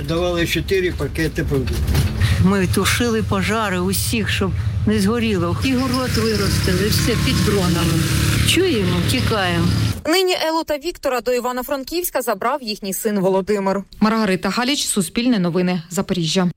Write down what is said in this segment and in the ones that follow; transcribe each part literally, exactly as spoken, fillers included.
давали чотири пакети продуктів. Ми тушили пожари усіх, щоб не згоріло. І город виростили, все під дронами. Чуємо, тікаємо. Нині Еллу та Віктора до Івано-Франківська забрав їхній син Володимир. Маргарита Галіч, Суспільне новини, Запоріжжя.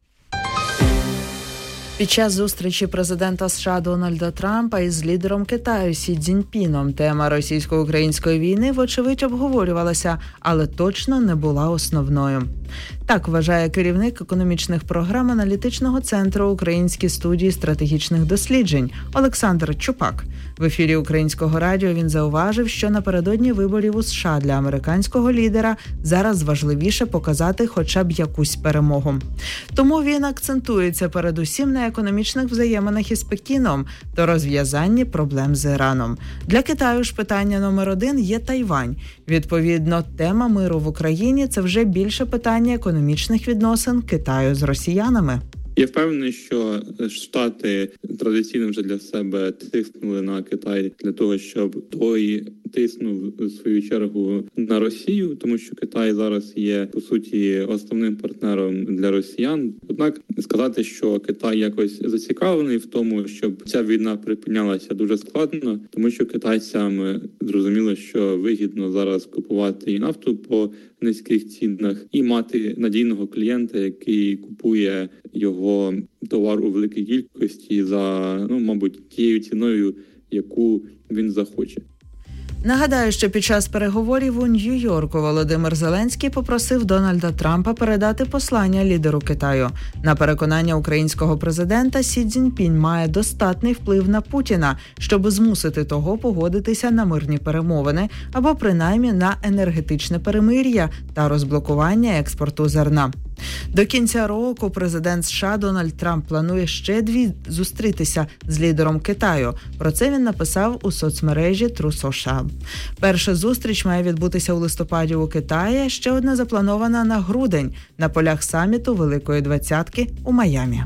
Під час зустрічі президента США Дональда Трампа із лідером Китаю Сі Цзіньпіном тема російсько-української війни, вочевидь, обговорювалася, але точно не була основною. Так вважає керівник економічних програм аналітичного центру Української студії стратегічних досліджень Олександр Чупак. В ефірі Українського радіо він зауважив, що напередодні виборів у США для американського лідера зараз важливіше показати хоча б якусь перемогу. Тому він акцентується передусім на економічних взаєминах із Пекіном та розв'язанні проблем з Іраном. Для Китаю ж питання номер один є Тайвань. Відповідно, тема миру в Україні – це вже більше питання економічних відносин Китаю з росіянами. Я впевнений, що Штати традиційно вже для себе тиснули на Китай для того, щоб той тиснув в свою чергу на Росію, тому що Китай зараз є, по суті, основним партнером для росіян. Однак сказати, що Китай якось зацікавлений в тому, щоб ця війна припинялася, дуже складно, тому що китайцям зрозуміло, що вигідно зараз купувати і нафту по низьких цінах і мати надійного клієнта, який купує його товар у великій кількості за, ну, мабуть, тією ціною, яку він захоче. Нагадаю, що під час переговорів у Нью-Йорку Володимир Зеленський попросив Дональда Трампа передати послання лідеру Китаю. На переконання українського президента, Сі Цзіньпінь має достатній вплив на Путіна, щоб змусити того погодитися на мирні перемовини або принаймні на енергетичне перемир'я та розблокування експорту зерна. До кінця року президент США Дональд Трамп планує ще дві зустрітися з лідером Китаю. Про це він написав у соцмережі True Social. Перша зустріч має відбутися у листопаді у Китаї, ще одна запланована на грудень на полях саміту Великої Двадцятки у Майамі.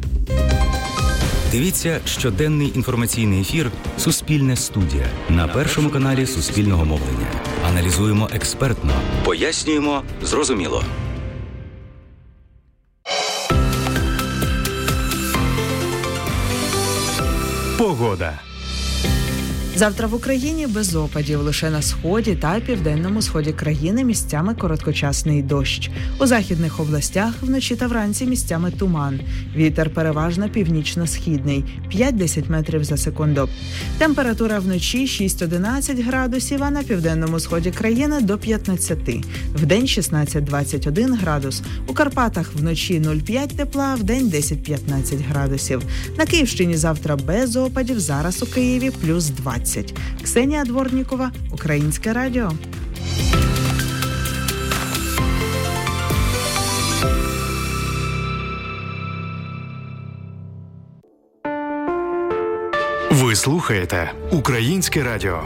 Дивіться щоденний інформаційний ефір «Суспільне студія» на Першому каналі Суспільного мовлення. Аналізуємо експертно, пояснюємо зрозуміло. Погода. Завтра в Україні без опадів. Лише на сході та південному сході країни місцями короткочасний дощ. У західних областях вночі та вранці місцями туман. Вітер переважно північно-східний – п'ять-десять метрів за секунду. Температура вночі шість-одинадцять градусів, а на південному сході країни до п'ятнадцяти. Вдень шістнадцять-двадцять один градус. У Карпатах вночі нуль-п'ять тепла, вдень десять-п'ятнадцять градусів. На Київщині завтра без опадів, зараз у Києві плюс двадцять. Ксенія Дворнікова, Українське радіо. Ви слухаєте Українське радіо.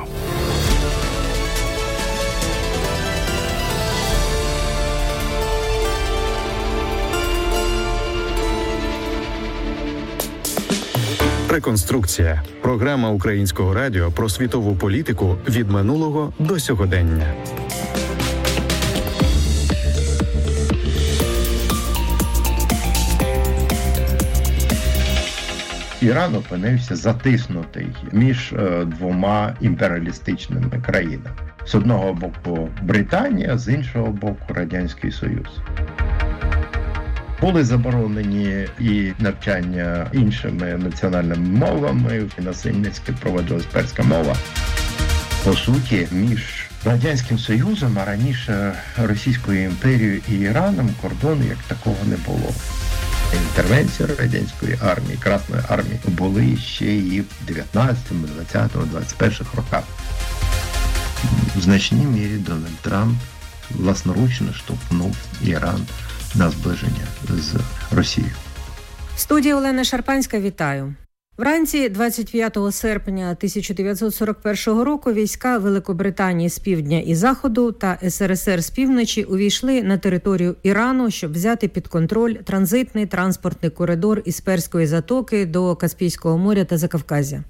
Реконструкція. Програма Українського радіо про світову політику від минулого до сьогодення. Іран опинився затиснутий між двома імперіалістичними країнами. З одного боку Британія, з іншого боку Радянський Союз. Були заборонені і навчання іншими національними мовами, і насильницьки проводилась перська мова. По суті, між Радянським Союзом, а раніше Російською імперією і Іраном кордону як такого не було. Інтервенції радянської армії, Красної армії були ще і в дев'ятнадцятому, двадцятому, двадцять першому роках. В значній мірі Дональд Трамп власноручно штовхнув Іран на зближення з Росією. В студії Олена Шарпанська, вітаю. Вранці двадцять п'ятого серпня тисяча дев'ятсот сорок першого року війська Великобританії з півдня і заходу та ес ер ес ер з півночі увійшли на територію Ірану, щоб взяти під контроль транзитний транспортний коридор із Перської затоки до Каспійського моря та Закавказя.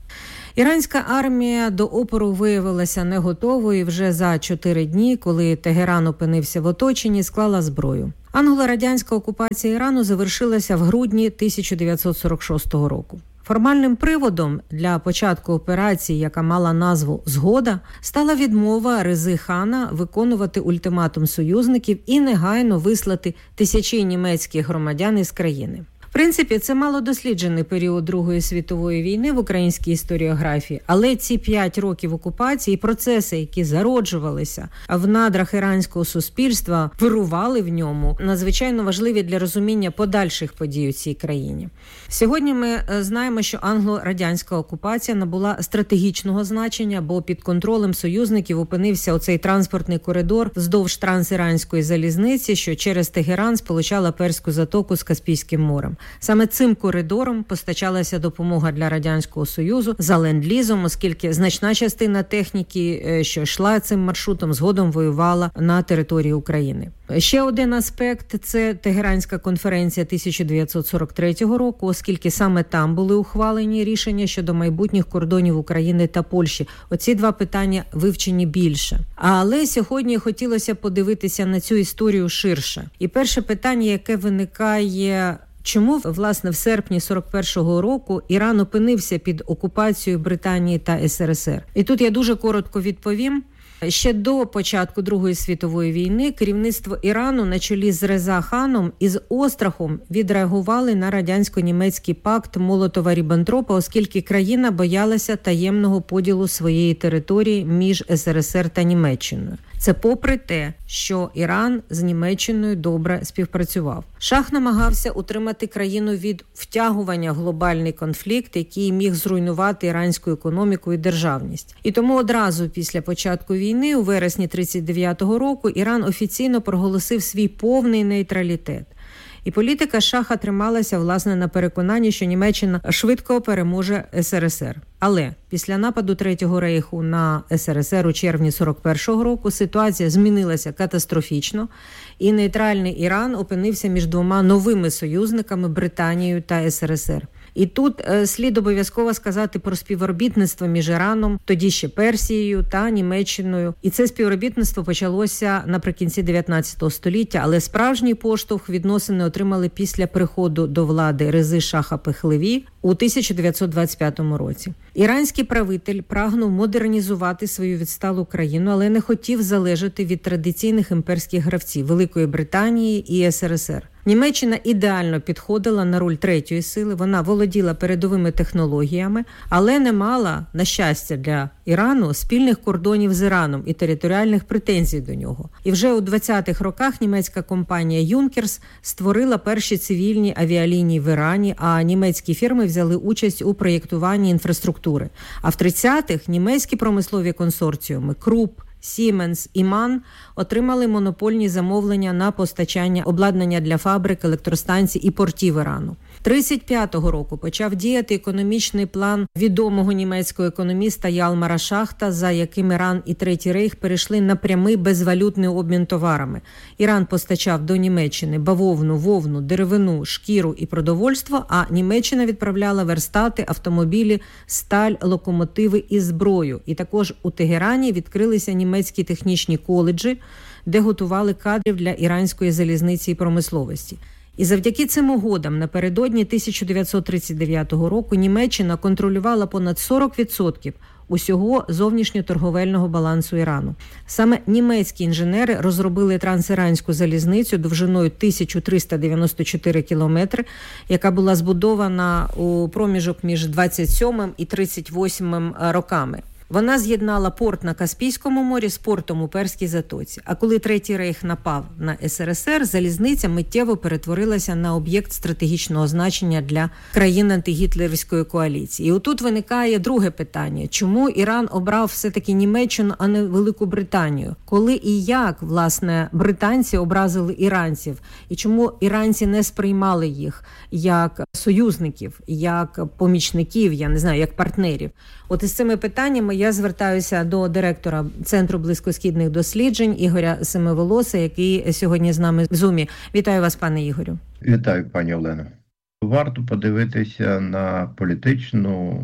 Іранська армія до опору виявилася не готовою і вже за чотири дні, коли Тегеран опинився в оточенні, склала зброю. Англо-радянська окупація Ірану завершилася в грудні тисяча дев'ятсот сорок шостого року. Формальним приводом для початку операції, яка мала назву «Згода», стала відмова Рези хана виконувати ультиматум союзників і негайно вислати тисячі німецьких громадян із країни. В принципі, це малодосліджений період Другої світової війни в українській історіографії, але ці п'ять років окупації і процеси, які зароджувалися в надрах іранського суспільства, вирували в ньому, надзвичайно важливі для розуміння подальших подій у цій країні. Сьогодні ми знаємо, що англо-радянська окупація набула стратегічного значення, бо під контролем союзників опинився оцей транспортний коридор вздовж трансіранської залізниці, що через Тегеран сполучала Перську затоку з Каспійським морем. Саме цим коридором постачалася допомога для Радянського Союзу за ленд-лізом, оскільки значна частина техніки, що йшла цим маршрутом, згодом воювала на території України. Ще один аспект – це Тегеранська конференція тисяча дев'ятсот сорок третього року, оскільки саме там були ухвалені рішення щодо майбутніх кордонів України та Польщі. Оці два питання вивчені більше. Але сьогодні хотілося подивитися на цю історію ширше. І перше питання, яке виникає – чому, власне, в серпні сорок першого року Іран опинився під окупацією Британії та ес ер ес ер? І тут я дуже коротко відповім. Ще до початку Другої світової війни керівництво Ірану на чолі з Реза ханом із острахом відреагували на радянсько-німецький пакт Молотова-Ріббентропа, оскільки країна боялася таємного поділу своєї території між ес ер ес ер та Німеччиною. Це попри те, що Іран з Німеччиною добре співпрацював. Шах намагався утримати країну від втягування в глобальний конфлікт, який міг зруйнувати іранську економіку і державність. І тому одразу після початку війни, у вересні тридцять дев'ятого року, Іран офіційно проголосив свій повний нейтралітет. І політика Шаха трималася, власне, на переконанні, що Німеччина швидко переможе ес ер ес ер. Але після нападу Третього рейху на ес ер ес ер у червні сорок першого року ситуація змінилася катастрофічно, і нейтральний Іран опинився між двома новими союзниками – Британією та ес ер ес ер. І тут е, слід обов'язково сказати про співробітництво між Іраном, тоді ще Персією та Німеччиною. І це співробітництво почалося наприкінці дев'ятнадцятого століття, але справжній поштовх відносини отримали після приходу до влади Рези Шаха Пехлеві у тисяча дев'ятсот двадцять п'ятому році. Іранський правитель прагнув модернізувати свою відсталу країну, але не хотів залежати від традиційних імперських гравців – Великої Британії і ес ер ес ер. Німеччина ідеально підходила на роль третьої сили, вона володіла передовими технологіями, але не мала, на щастя для Ірану, спільних кордонів з Іраном і територіальних претензій до нього. І вже у двадцятих роках німецька компанія «Юнкерс» створила перші цивільні авіалінії в Ірані, а німецькі фірми взяли участь у проєктуванні інфраструктури. А в тридцятих німецькі промислові консорціуми «Круп», Сіменс і Ман отримали монопольні замовлення на постачання обладнання для фабрик, електростанцій і портів Ірану. тридцять п'ятого року почав діяти економічний план відомого німецького економіста Ялмара Шахта, за яким Іран і Третій рейх перейшли на прямий безвалютний обмін товарами. Іран постачав до Німеччини бавовну, вовну, деревину, шкіру і продовольство, а Німеччина відправляла верстати, автомобілі, сталь, локомотиви і зброю. І також у Тегерані відкрилися німецькі технічні коледжі, де готували кадрів для іранської залізниці і промисловості. І завдяки цим угодам напередодні тисяча дев'ятсот тридцять дев'ятого року Німеччина контролювала понад сорок відсотків усього зовнішньоторговельного балансу Ірану. Саме німецькі інженери розробили трансіранську залізницю довжиною тисяча триста дев'яносто чотири кілометри, яка була збудована у проміжок між двадцять сьомим і тридцять восьмим роками. Вона з'єднала порт на Каспійському морі з портом у Перській затоці. А коли Третій рейх напав на ес ер ес ер, залізниця миттєво перетворилася на об'єкт стратегічного значення для країн антигітлерівської коаліції. І отут виникає друге питання. Чому Іран обрав все-таки Німеччину, а не Велику Британію? Коли і як, власне, британці образили іранців? І чому іранці не сприймали їх як союзників, як помічників, я не знаю, як партнерів? От із цими питаннями я звертаюся до директора Центру близькосхідних досліджень Ігоря Семиволоса, який сьогодні з нами в Зумі. Вітаю вас, пане Ігорю. Вітаю, пані Олено. Варто подивитися на політичну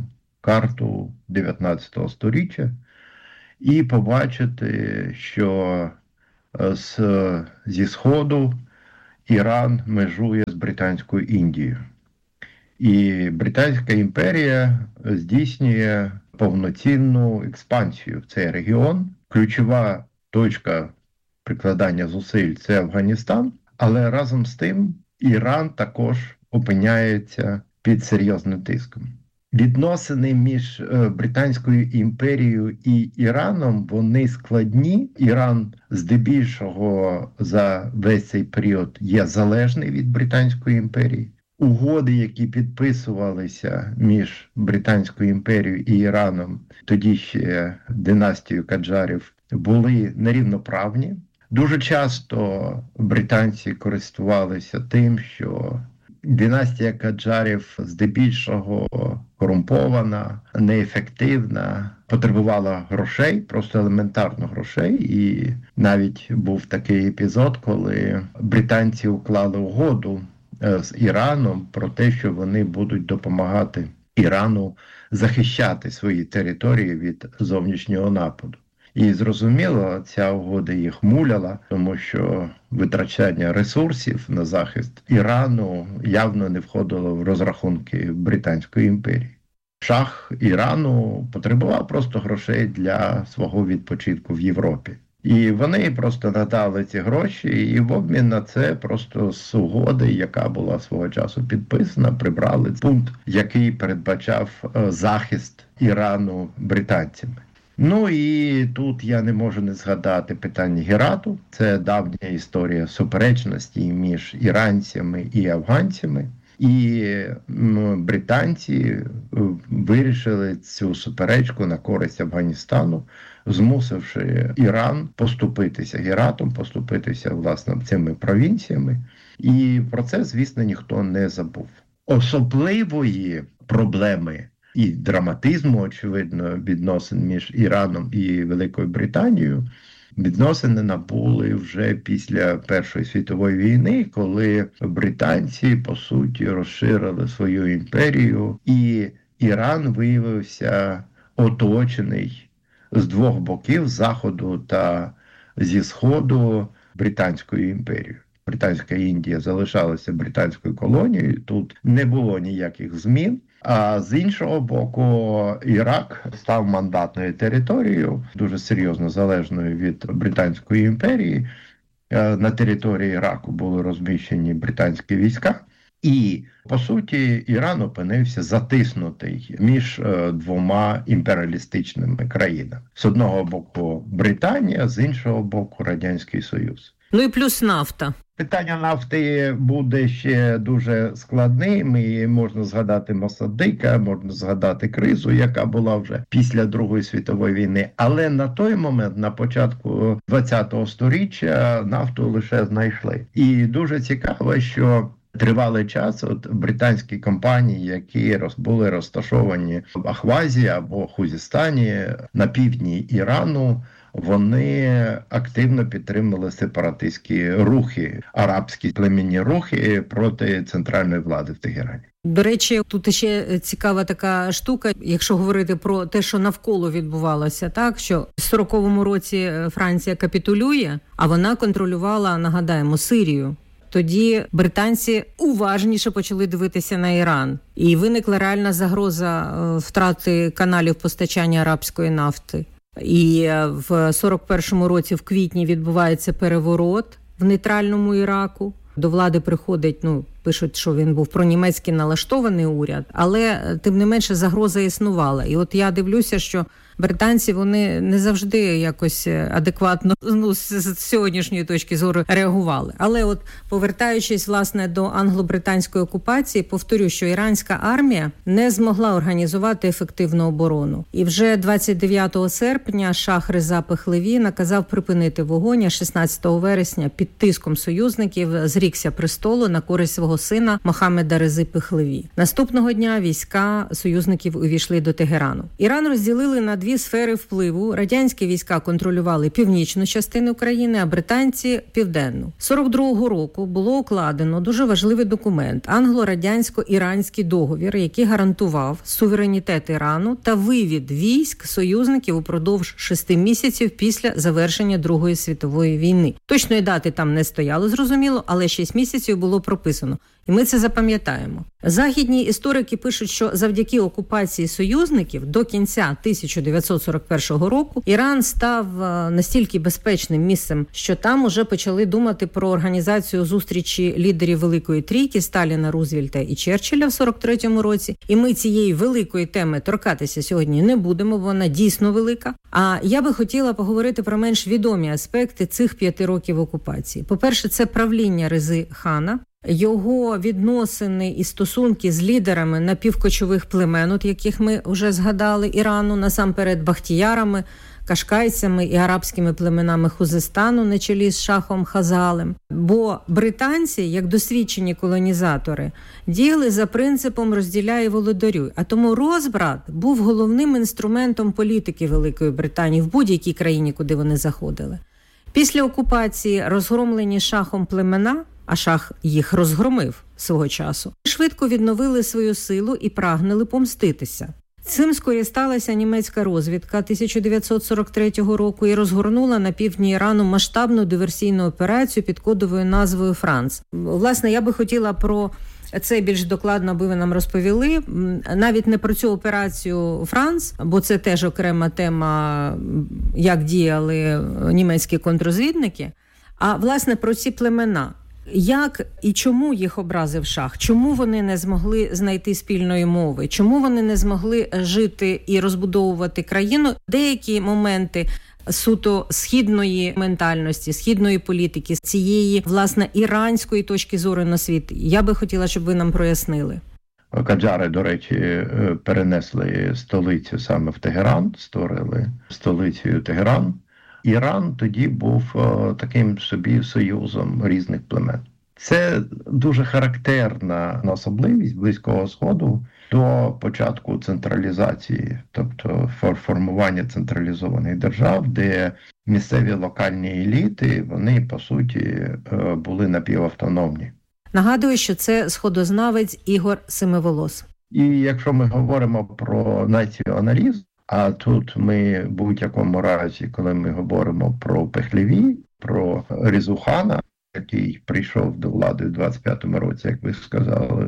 карту дев'ятнадцятого сторіччя і побачити, що з, зі Сходу Іран межує з Британською Індією. І Британська імперія здійснює повноцінну експансію в цей регіон. Ключова точка прикладання зусиль – це Афганістан, але разом з тим Іран також опиняється під серйозним тиском. Відносини між Британською імперією і Іраном, вони складні. Іран здебільшого за весь цей період є залежний від Британської імперії. Угоди, які підписувалися між Британською імперією і Іраном, тоді ще династією Каджарів, були нерівноправні. Дуже часто британці користувалися тим, що династія Каджарів здебільшого корумпована, неефективна, потребувала грошей, просто елементарно грошей. І навіть був такий епізод, коли британці уклали угоду з Іраном про те, що вони будуть допомагати Ірану захищати свої території від зовнішнього нападу. І зрозуміло, ця угода їх муляла, тому що витрачання ресурсів на захист Ірану явно не входило в розрахунки Британської імперії. Шах Ірану потребував просто грошей для свого відпочинку в Європі. І вони просто надали ці гроші, і в обмін на це просто з угоди, яка була свого часу підписана, прибрали пункт, який передбачав захист Ірану британцями. Ну і тут я не можу не згадати питання Герату. Це давня історія суперечності між іранцями і афганцями. І британці вирішили цю суперечку на користь Афганістану, змусивши Іран поступитися Гератом, поступитися, власне, цими провінціями. І про це, звісно, ніхто не забув. Особливої проблеми і драматизму, очевидно, відносин між Іраном і Великою Британією відносини набули вже після Першої світової війни, коли британці, по суті, розширили свою імперію, і Іран виявився оточений з двох боків, з Заходу та зі Сходу, Британською імперією. Британська Індія залишалася британською колонією, тут не було ніяких змін. А з іншого боку, Ірак став мандатною територією, дуже серйозно залежною від Британської імперії. На території Іраку були розміщені британські війська. І, по суті, Іран опинився затиснутий між двома імперіалістичними країнами. З одного боку Британія, з іншого боку Радянський Союз. Ну і плюс нафта. Питання нафти буде ще дуже складним, і можна згадати Мосадика, можна згадати кризу, яка була вже після Другої світової війни. Але на той момент, на початку ХХ сторіччя, нафту лише знайшли. І дуже цікаво, що тривалий час от британські компанії, які були розташовані в Ахвазі або Хузістані на півдні Ірану, вони активно підтримували сепаратистські рухи, арабські племінні рухи проти центральної влади в Тегерані. До речі, тут ще цікава така штука, якщо говорити про те, що навколо відбувалося, так, що в сороковому році Франція капітулює, а вона контролювала, нагадаємо, Сирію. Тоді британці уважніше почали дивитися на Іран. І виникла реальна загроза втрати каналів постачання арабської нафти. І в сорок першому році в квітні відбувається переворот в нейтральному Іраку. До влади приходить, ну, пишуть, що він був пронімецький налаштований уряд, але тим не менше загроза існувала. І от я дивлюся, що британці, вони не завжди якось адекватно, ну, з сьогоднішньої точки зору реагували. Але от повертаючись, власне, до англо-британської окупації, повторю, що іранська армія не змогла організувати ефективну оборону. І вже двадцять дев'ятого серпня шах Реза Пехлеві наказав припинити вогонь, а шістнадцятого вересня під тиском союзників зрікся престолу на користь свого сина Мохаммеда Рези Пехлеві. Наступного дня війська союзників увійшли до Тегерану. Іран розділили на дві дві сфери впливу. Радянські війська контролювали північну частину країни, а британці – південну. сорок другого року було укладено дуже важливий документ – англо-радянсько-іранський договір, який гарантував суверенітет Ірану та вивід військ союзників упродовж шести місяців після завершення Другої світової війни. Точної дати там не стояло, зрозуміло, але шість місяців було прописано. І ми це запам'ятаємо. Західні історики пишуть, що завдяки окупації союзників до кінця тисяча дев'ятсот сорок першого року Іран став настільки безпечним місцем, що там уже почали думати про організацію зустрічі лідерів Великої Трійки Сталіна, Рузвельта і Черчилля в сорок третьому році. І ми цієї великої теми торкатися сьогодні не будемо, бо вона дійсно велика. А я би хотіла поговорити про менш відомі аспекти цих п'яти років окупації. По-перше, це правління Рези Хана, його відносини і стосунки з лідерами напівкочових племен, от яких ми вже згадали, Ірану, насамперед бахтіярами, кашкайцями і арабськими племенами Хузестану на чолі з шахом Хазалем. Бо британці, як досвідчені колонізатори, діяли за принципом «розділяй і володарюй», а тому розбрат був головним інструментом політики Великої Британії в будь-якій країні, куди вони заходили. Після окупації розгромлені шахом племена, а шах їх розгромив свого часу, швидко відновили свою силу і прагнули помститися. Цим скористалася німецька розвідка тисяча дев'ятсот сорок третього року і розгорнула на півдні Ірану масштабну диверсійну операцію під кодовою назвою «Франц». Власне, я би хотіла про це більш докладно, аби ви нам розповіли. Навіть не про цю операцію «Франц», бо це теж окрема тема, як діяли німецькі контррозвідники, а, власне, про ці племена. Як і чому їх образив шах? Чому вони не змогли знайти спільної мови? Чому вони не змогли жити і розбудовувати країну? Деякі моменти суто східної ментальності, східної політики, з цієї, власне, іранської точки зору на світ, я би хотіла, щоб ви нам прояснили. Каджари, до речі, перенесли столицю саме в Тегеран, створили столицею Тегеран. Іран тоді був таким собі союзом різних племен. Це дуже характерна особливість Близького Сходу до початку централізації, тобто формування централізованих держав, де місцеві локальні еліти, вони, по суті, були напівавтономні. Нагадую, що це сходознавець Ігор Семиволос. І якщо ми говоримо про націоналізм, а тут ми в будь-якому разі, коли ми говоримо про Пехлеві, про Резу Хана, який прийшов до влади в двадцять п'ятому році, як ви сказали,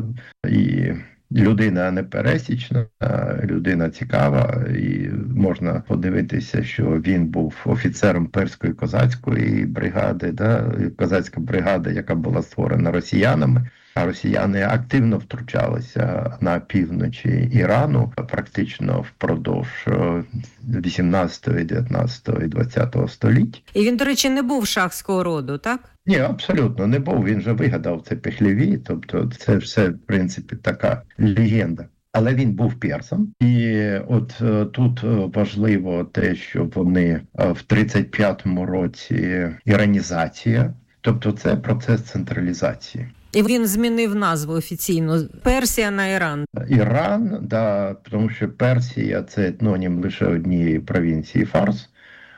і людина непересічна, людина цікава, і можна подивитися, що він був офіцером перської козацької бригади, да, козацька бригада, яка була створена росіянами. А росіяни активно втручалися на півночі Ірану, практично впродовж вісімнадцятого, дев'ятнадцятого і двадцятого століть. І він, до речі, не був шахського роду, так? Ні, абсолютно не був. Він же вигадав це Пехлеві, тобто це все, в принципі, така легенда. Але він був персом. І от тут важливо те, що вони в тридцять п'ятому році іранізація, тобто це процес централізації. І він змінив назву офіційно Персія на Іран. Іран, да, тому що Персія – це етнонім лише однієї провінції Фарс,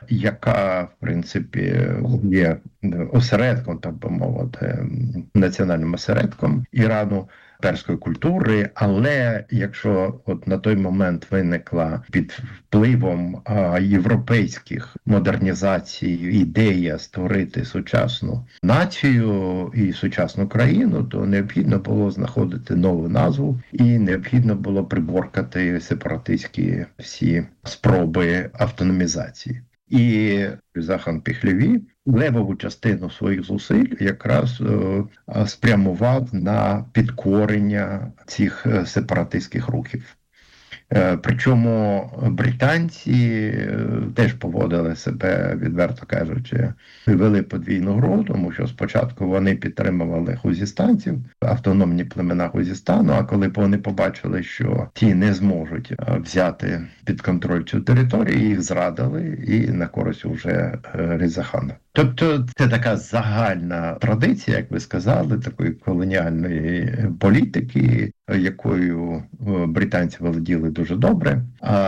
яка, в принципі, є осередком, так би мовити, національним осередком Ірану, перської культури, але якщо от на той момент виникла під впливом а, європейських модернізацій ідея створити сучасну націю і сучасну країну, то необхідно було знаходити нову назву і необхідно було приборкати сепаратистські всі спроби автономізації. І Захан Пехлеві левову частину своїх зусиль якраз е, спрямував на підкорення цих сепаратистських рухів. Е, причому британці е, теж поводили себе, відверто кажучи, вели подвійну гру, тому що спочатку вони підтримували хузістанців, автономні племена Хузістану, а коли вони побачили, що ті не зможуть взяти під контроль цю територію, їх зрадили і на користь уже Реза Хана. Тобто це така загальна традиція, як ви сказали, такої колоніальної політики, якою британці володіли дуже добре.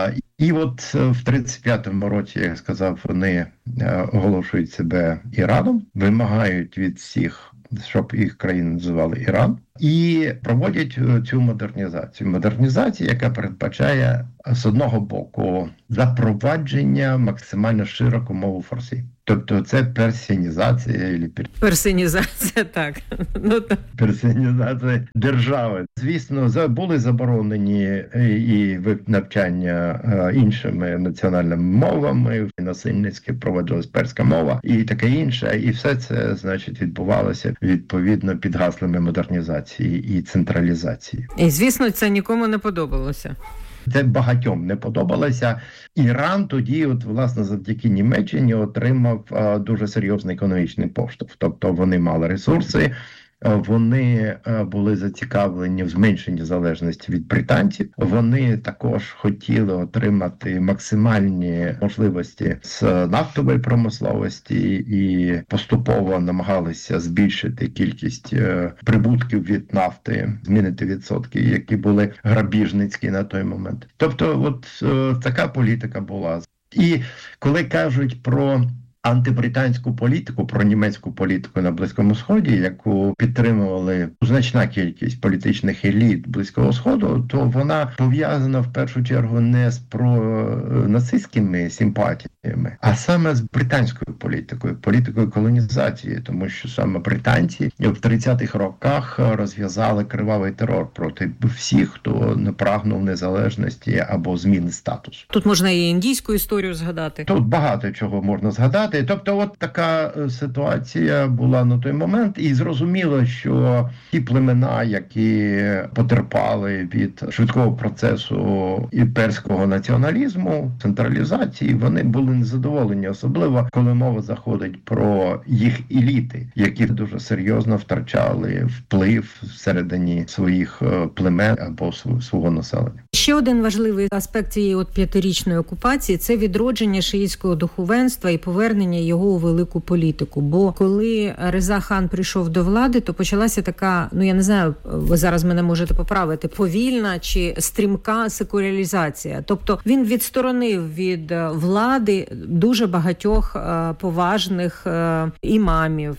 І от в тридцять п'ятому році, як я сказав, вони оголошують себе Іраном, вимагають від всіх, щоб їх країну називали Іран, і проводять цю модернізацію. Модернізацію, яка передбачає з одного боку запровадження максимально широку мову фарсі. Тобто це персіанізація. Персіанізація, так. Ну, так. Персіанізація держави. Звісно, були заборонені і навчання іншими національними мовами, і насильницьки проводжувалась перська мова і таке інше. І все це, значить, відбувалося відповідно під гаслами модернізації і централізації. І, звісно, це нікому не подобалося. Це багатьом не подобалося. Іран тоді, от, власне, завдяки Німеччині отримав а, дуже серйозний економічний поштовх. Тобто вони мали ресурси, а, вони а, були зацікавлені в зменшенні залежності від британців. Вони також хотіли отримати максимальні можливості з нафтової промисловості і поступово намагалися збільшити кількість а, прибутків від нафти, змінити відсотки, які були грабіжницькі на той момент. Тобто от а, така політика була. І коли кажуть про антибританську політику, про німецьку політику на Близькому Сході, яку підтримували значна кількість політичних еліт Близького Сходу, то вона пов'язана в першу чергу не з пронацистськими симпатіями, а саме з британською політикою, політикою колонізації, тому що саме британці в тридцятих роках розв'язали кривавий терор проти всіх, хто не прагнув незалежності або зміни статусу. Тут можна і індійську історію згадати. Тут багато чого можна згадати. Тобто от така ситуація була на той момент, і зрозуміло, що ті племена, які потерпали від швидкого процесу імперського націоналізму, централізації, вони були незадоволені, особливо коли мова заходить про їх еліти, які дуже серйозно втрачали вплив всередині своїх племен або свого населення. Ще один важливий аспект цієї от п'ятирічної окупації – це відродження шиїтського духовенства і повернення його у велику політику. Бо коли Реза хан прийшов до влади, то почалася така, ну я не знаю, ви зараз мене можете поправити, повільна чи стрімка секуляризація. Тобто він відсторонив від влади дуже багатьох поважних імамів,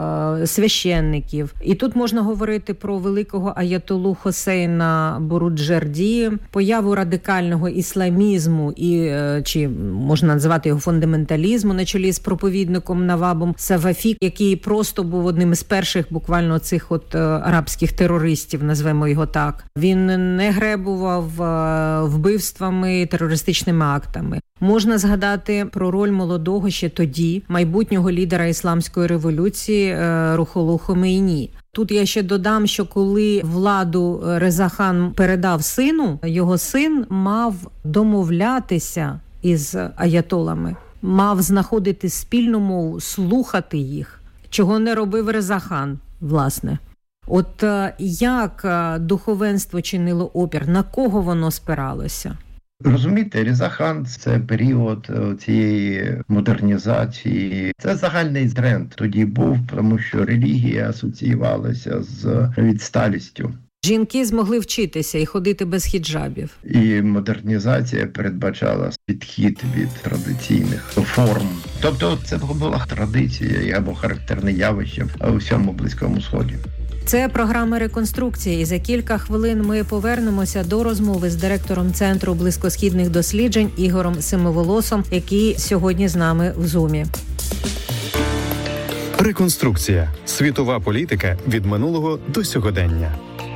священників. І тут можна говорити про великого аятолу Хосейна Боруджерді, появу радикального ісламізму і, чи можна називати його фундаменталізму на чолі з проповідником Навабом Сафаві, який просто був одним із перших буквально цих от арабських терористів, назвемо його так. Він не гребував вбивствами, терористичними актами. Можна згадати про роль молодого ще тоді майбутнього лідера ісламської революції Рухолу Хомейні. Тут я ще додам, що коли владу Реза хан передав сину, його син мав домовлятися із аятолами, мав знаходити спільну мову, слухати їх, чого не робив Реза хан, власне. От як духовенство чинило опір, на кого воно спиралося? Розумієте, Реза хан – це період цієї модернізації. Це загальний тренд тоді був, тому що релігія асоціювалася з відсталістю. Жінки змогли вчитися і ходити без хіджабів. І модернізація передбачала підхід від традиційних форм. Тобто це була традиція або характерне явище у всьому Близькому Сході. Це програма «Реконструкція», і за кілька хвилин ми повернемося до розмови з директором Центру близькосхідних досліджень Ігорем Семиволосом, який сьогодні з нами в Зумі. Реконструкція. Світова політика від минулого до сьогодення.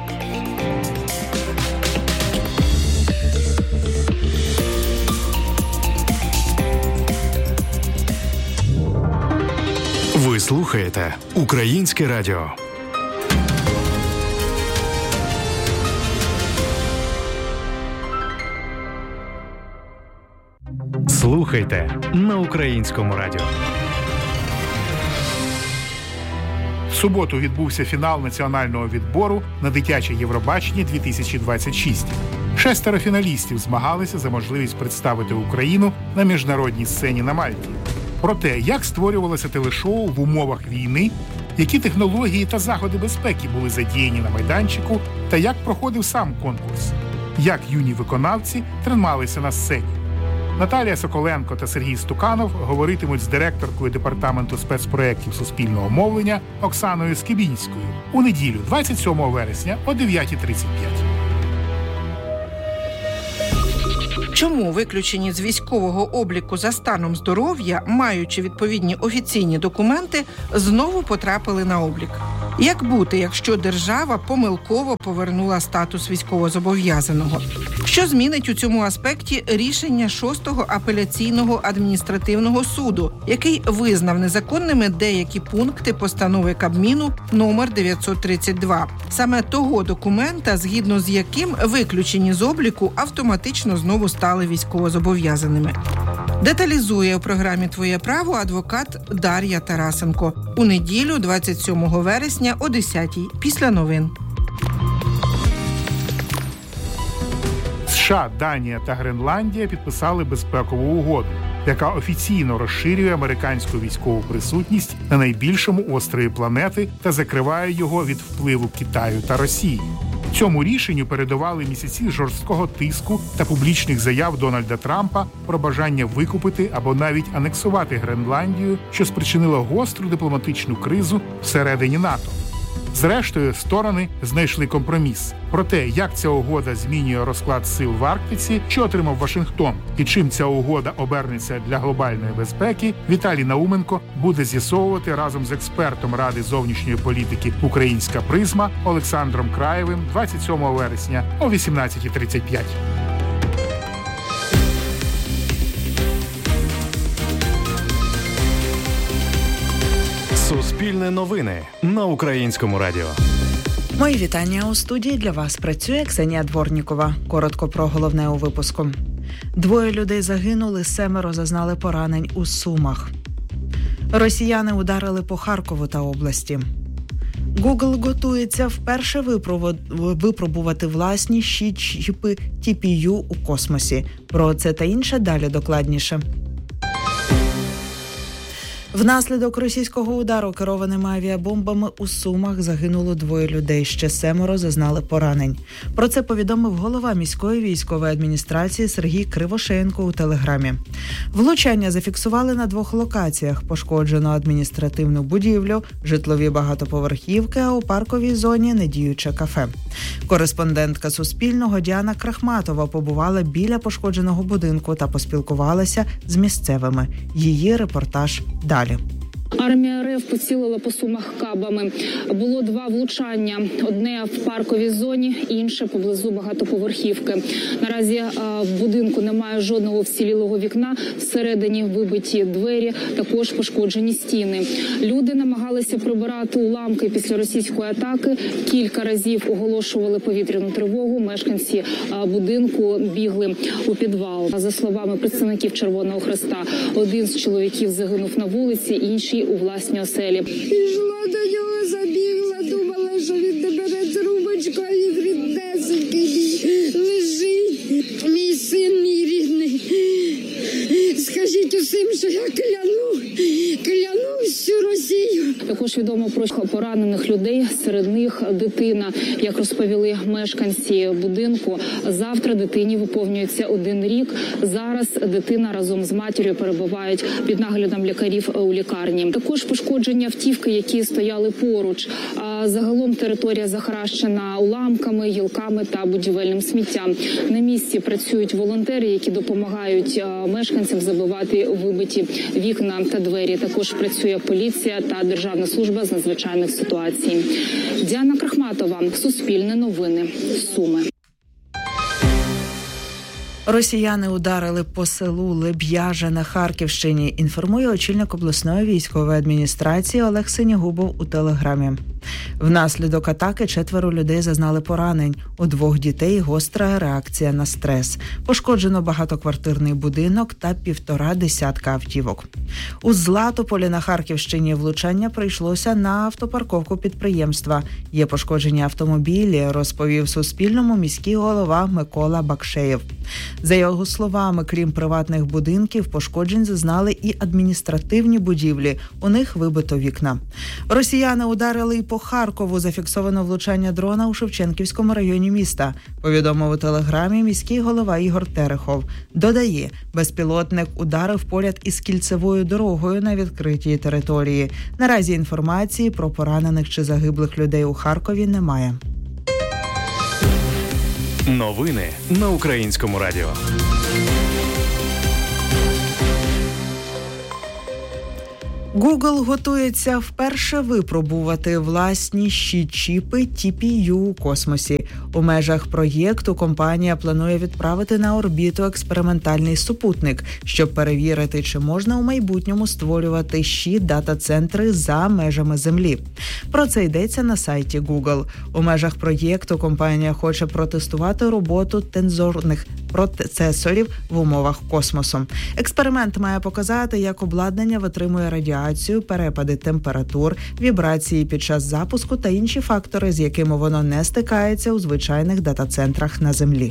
Ви слухаєте Українське радіо. Слухайте на Українському радіо. В суботу відбувся фінал національного відбору на дитяче Євробачення дві тисячі двадцять шість. Шестеро фіналістів змагалися за можливість представити Україну на міжнародній сцені на Мальті. Про те, як створювалося телешоу в умовах війни, які технології та заходи безпеки були задіяні на майданчику та як проходив сам конкурс, як юні виконавці трималися на сцені. Наталія Соколенко та Сергій Стуканов говоритимуть з директоркою департаменту спецпроєктів суспільного мовлення Оксаною Скибінською у неділю, двадцять сьомого вересня о дев'ята тридцять п'ять. Чому виключені з військового обліку за станом здоров'я, маючи відповідні офіційні документи, знову потрапили на облік? Як бути, якщо держава помилково повернула статус військовозобов'язаного? Що змінить у цьому аспекті рішення шостого апеляційного адміністративного суду, який визнав незаконними деякі пункти постанови Кабміну номер дев'ятсот тридцять два, саме того документа, згідно з яким виключені з обліку автоматично знову стали військовозобов'язаними? Деталізує у програмі «Твоє право» адвокат Дар'я Тарасенко у неділю, двадцять сьомого вересня о десятій, після новин. США, Данія та Гренландія підписали безпекову угоду, яка офіційно розширює американську військову присутність на найбільшому острові планети та закриває його від впливу Китаю та Росії. Цьому рішенню передували місяці жорсткого тиску та публічних заяв Дональда Трампа про бажання викупити або навіть анексувати Гренландію, що спричинило гостру дипломатичну кризу всередині НАТО. Зрештою, сторони знайшли компроміс. Про те, як ця угода змінює розклад сил в Арктиці, що отримав Вашингтон, і чим ця угода обернеться для глобальної безпеки, Віталій Науменко буде з'ясовувати разом з експертом Ради зовнішньої політики «Українська призма» Олександром Краєвим двадцять сьомого вересня о вісімнадцята тридцять п'ять. Суспільне новини на Українському радіо. Мої вітання. У студії для вас працює Ксенія Дворнікова. Коротко про головне у випуску. Двоє людей загинули, семеро зазнали поранень у Сумах. Росіяни ударили по Харкову та області. Google готується вперше випробувати власні чіпи ті пі ю у космосі. Про це та інше далі докладніше. Внаслідок російського удару керованими авіабомбами у Сумах загинуло двоє людей, ще семеро зазнали поранень. Про це повідомив голова міської військової адміністрації Сергій Кривошеєнко у Телеграмі. Влучання зафіксували на двох локаціях. Пошкоджено адміністративну будівлю, житлові багатоповерхівки, а у парковій зоні недіюче кафе. Кореспондентка Суспільного Діана Крахматова побувала біля пошкодженого будинку та поспілкувалася з місцевими. Її репортаж далі. Армія РФ поцілила по Сумах кабами. Було два влучання. Одне в парковій зоні, інше поблизу багатоповерхівки. Наразі в будинку немає жодного вцілілого вікна. Всередині вибиті двері, також пошкоджені стіни. Люди намагалися прибирати уламки після російської атаки. Кілька разів оголошували повітряну тривогу. Мешканці будинку бігли у підвал. За словами представників Червоного Хреста, один з чоловіків загинув на вулиці, інший у власній оселі. Пішла до нього, забігла, думала, що він не бере трубочку, а він ріднесенький лежить. Мій син, мій рідний. Скажіть усім, що я кляну, кляну всю Росію. Також відомо про поранених людей, серед них дитина. Як розповіли мешканці будинку, завтра дитині виповнюється один рік. Зараз дитина разом з матір'ю перебувають під наглядом лікарів у лікарні. Також пошкодження автівки, які стояли поруч. Загалом територія захаращена уламками, гілками та будівельним сміттям. На місці працюють волонтери, які допомагають мешканцям забивати вибиті вікна та двері. Також працює поліція та Державна служба з надзвичайних ситуацій. Діана Крахматова, Суспільне новини, Суми. Росіяни ударили по селу Леб'яжа на Харківщині, інформує очільник обласної військової адміністрації Олег Синягубов у Телеграмі. Внаслідок атаки четверо людей зазнали поранень. У двох дітей гостра реакція на стрес. Пошкоджено багатоквартирний будинок та півтора десятка автівок. У Златополі на Харківщині влучання прийшлося на автопарковку підприємства. Є пошкоджені автомобілі, розповів Суспільному міський голова Микола Бакшеєв. За його словами, крім приватних будинків, пошкоджень зазнали і адміністративні будівлі. У них вибито вікна. Росіяни ударили і по Харкову. Зафіксовано влучання дрона у Шевченківському районі міста. Повідомив у телеграмі міський голова Ігор Терехов. Додає, безпілотник ударив поряд із кільцевою дорогою на відкритій території. Наразі інформації про поранених чи загиблих людей у Харкові немає. Новини на Українському радіо. Google готується вперше випробувати власні щит-чіпи ті пі ю у космосі. У межах проєкту компанія планує відправити на орбіту експериментальний супутник, щоб перевірити, чи можна у майбутньому створювати щит-дата-центри за межами Землі. Про це йдеться на сайті Google. У межах проєкту компанія хоче протестувати роботу тензорних процесорів в умовах космосу. Експеримент має показати, як обладнання витримує радіацію, перепади температур, вібрації під час запуску та інші фактори, з якими воно не стикається у звичайних дата-центрах на Землі.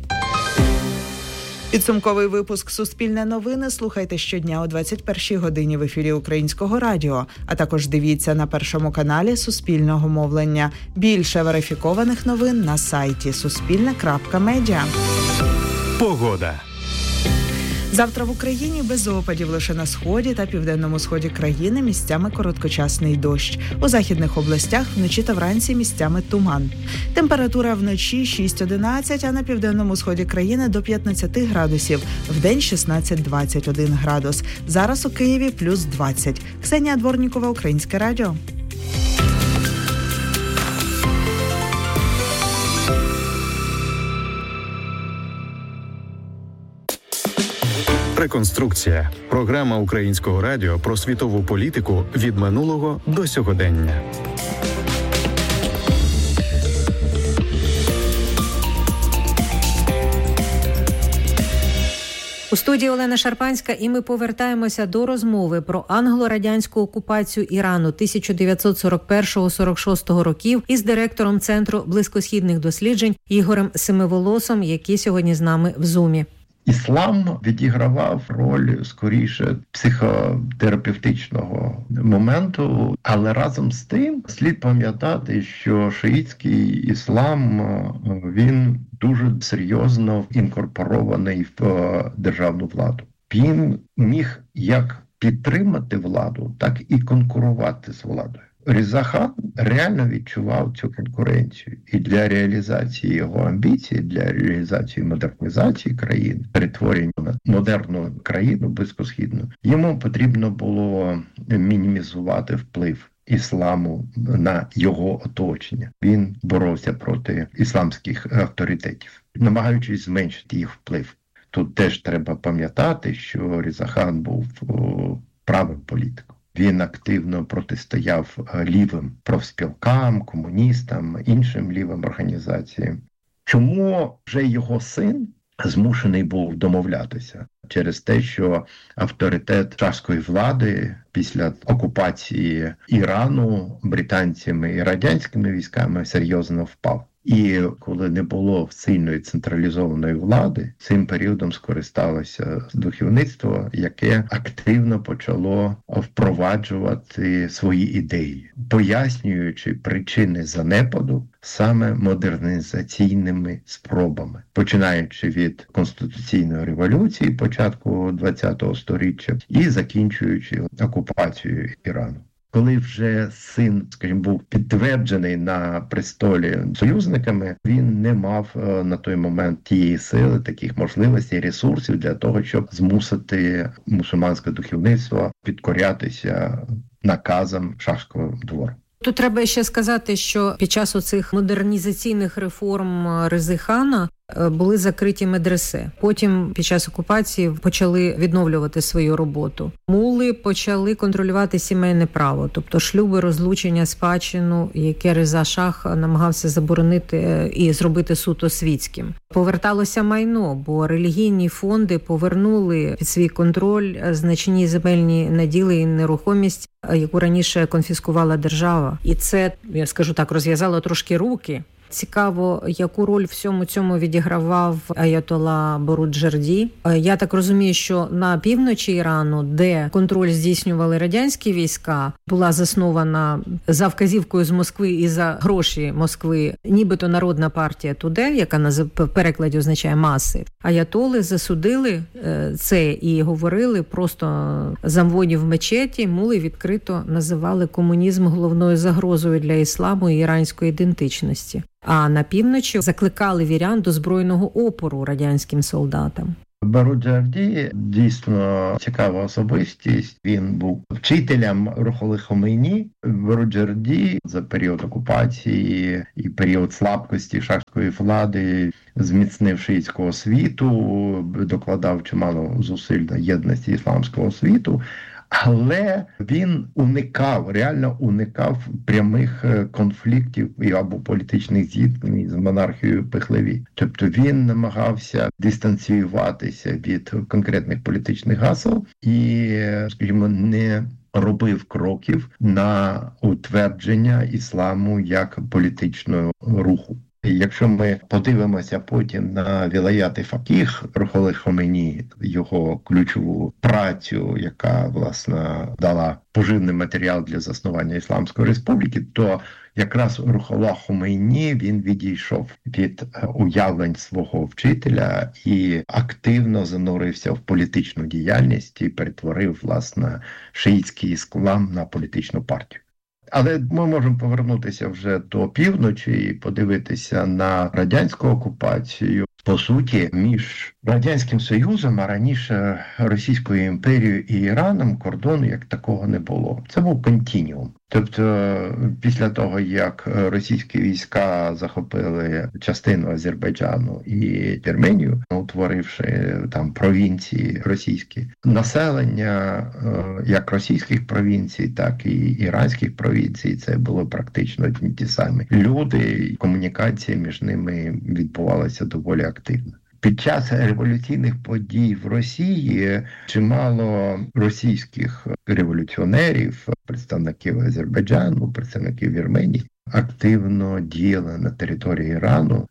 Підсумковий випуск «Суспільне новини» слухайте щодня о двадцять першій годині в ефірі Українського радіо, а також дивіться на Першому каналі Суспільного мовлення. Більше верифікованих новин на сайті суспільне крапка медіа. Погода. Завтра в Україні без опадів, лише на сході та південному сході країни місцями короткочасний дощ. У західних областях вночі та вранці місцями туман. Температура вночі шість-одинадцять, а на південному сході країни до п'ятнадцять градусів. Вдень шістнадцять-двадцять один градус. Зараз у Києві плюс двадцять. Ксенія Дворнікова, Українське радіо. Реконструкція. Програма Українського радіо про світову політику від минулого до сьогодення. У студії Олена Шарпанська, і ми повертаємося до розмови про англо-радянську окупацію Ірану тисяча дев'ятсот сорок першого - сорок шостого років із директором Центру близькосхідних досліджень Ігорем Семиволосом, який сьогодні з нами в Зумі. Іслам відігравав роль, скоріше, психотерапевтичного моменту, але разом з тим слід пам'ятати, що шиїтський іслам, він дуже серйозно інкорпорований в державну владу. Він міг як підтримати владу, так і конкурувати з владою. Різа хан реально відчував цю конкуренцію. І для реалізації його амбіцій, для реалізації модернізації країни, перетворення на модерну країну близькосхідну, йому потрібно було мінімізувати вплив ісламу на його оточення. Він боровся проти ісламських авторитетів, намагаючись зменшити їх вплив. Тут теж треба пам'ятати, що Різа хан був правим політиком. Він активно протистояв лівим профспілкам, комуністам, іншим лівим організаціям. Чому вже його син змушений був домовлятися? Через те, що авторитет шахської влади після окупації Ірану британцями і радянськими військами серйозно впав. І коли не було сильної централізованої влади, цим періодом скористалося духовництво, яке активно почало впроваджувати свої ідеї, пояснюючи причини занепаду саме модернізаційними спробами, починаючи від конституційної революції початку ХХ століття і закінчуючи окупацією Ірану. Коли вже син, скажімо, був підтверджений на престолі союзниками, він не мав на той момент тієї сили, таких можливостей, ресурсів для того, щоб змусити мусульманське духовництво підкорятися наказам шахського двору. Тут треба ще сказати, що під час оцих модернізаційних реформ Рези хана були закриті медресе. Потім під час окупації почали відновлювати свою роботу. Мули почали контролювати сімейне право, тобто шлюби, розлучення, спадщину, яке Реза Шах намагався заборонити і зробити суто світським. Поверталося майно, бо релігійні фонди повернули під свій контроль значні земельні наділи і нерухомість, яку раніше конфіскувала держава. І це, я скажу так, розв'язало трошки руки. Цікаво, яку роль в всьому цьому відігравав аятола Боруджерді. Я так розумію, що на півночі Ірану, де контроль здійснювали радянські війська, була заснована за вказівкою з Москви і за гроші Москви нібито Народна партія Туде, яка в перекладі означає маси. Аятоли засудили це і говорили просто замвоні в мечеті, мули відкрито називали комунізм головною загрозою для ісламу і іранської ідентичності. А на півночі закликали вірян до збройного опору радянським солдатам. Боруджерді дійсно цікава особистість. Він був вчителем Рухоли Хомейні. Боруджерді за період окупації і період слабкості шахської влади зміцнив шиїтського світу, докладав чимало зусиль на єдності ісламського світу. Але він уникав, реально уникав прямих конфліктів або політичних зіткнень з монархією Пехлеві. Тобто він намагався дистанціюватися від конкретних політичних гасел і, скажімо, не робив кроків на утвердження ісламу як політичного руху. Якщо ми подивимося потім на вілаяти факіх Рухоли Хомейні, його ключову працю, яка, власне, дала поживний матеріал для заснування Ісламської республіки, то якраз Рухола Хомейні, він відійшов від уявлень свого вчителя і активно занурився в політичну діяльність і перетворив, власне, шиїтський іслам на політичну партію. Але ми можемо повернутися вже до півночі і подивитися на радянську окупацію. По суті, між Радянським Союзом, а раніше Російською імперією і Іраном кордону як такого не було. Це був континіум. Тобто, після того, як російські війська захопили частину Азербайджану і Вірменію, утворивши там провінції російські, населення як російських провінцій, так і іранських провінцій, це було практично ті самі люди, комунікація між ними відбувалася доволі активно. Під час революційних подій в Росії чимало російських революціонерів, представників Азербайджану, представників Вірменії, активно діяли на території Ірану,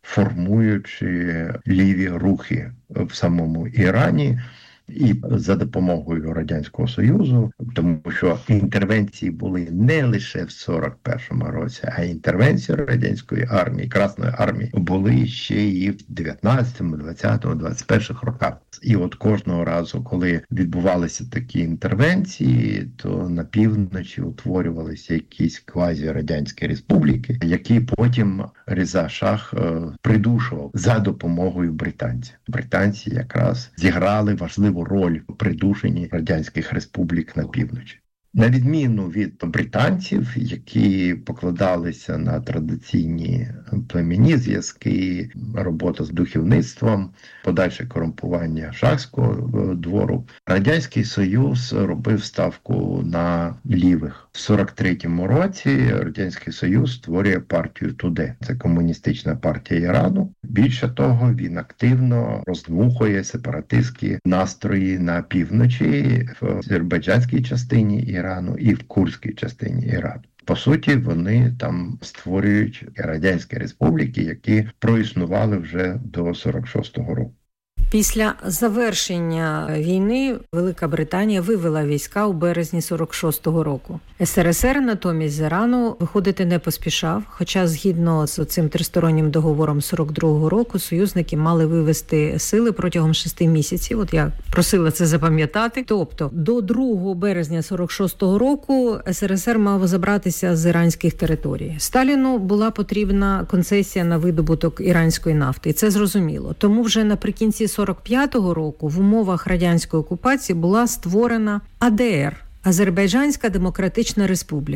формуючи ліві рухи в самому Ірані, і за допомогою Радянського Союзу, тому що інтервенції були не лише в сорок першому році, а інтервенції радянської армії, Красної армії були ще і в дев'ятнадцятому, двадцятому, двадцять першому роках. І от кожного разу, коли відбувалися такі інтервенції, то на півночі утворювалися якісь квазі-радянські республіки, які потім Реза Шах придушував за допомогою британців. Британці якраз зіграли важливу роль у придушенні радянських республік на півночі. На відміну від британців, які покладалися на традиційні племінні зв'язки, роботу з духовництвом, подальше корумпування шахського двору, Радянський Союз робив ставку на лівих. В сорок третьому році Радянський Союз створює партію Туде. Це комуністична партія Ірану. Більше того, він активно роздмухує сепаратистські настрої на півночі, в азербайджанській частині Ірану і в курдській частині Ірану. По суті, вони там створюють радянські республіки, які проіснували вже до сорок шостого року. Після завершення війни Велика Британія вивела війська у березні сорок шостого року. СРСР натомість з Ірану виходити не поспішав, хоча згідно з цим тристороннім договором сорок другого року союзники мали вивести сили протягом шести місяців. От я просила це запам'ятати. Тобто до другого березня сорок шостого року СРСР мав забратися з іранських територій. Сталіну була потрібна концесія на видобуток іранської нафти, і це зрозуміло. Тому вже наприкінці сорок п'ятого року в умовах радянської окупації була створена АДР – Азербайджанська Демократична Республіка.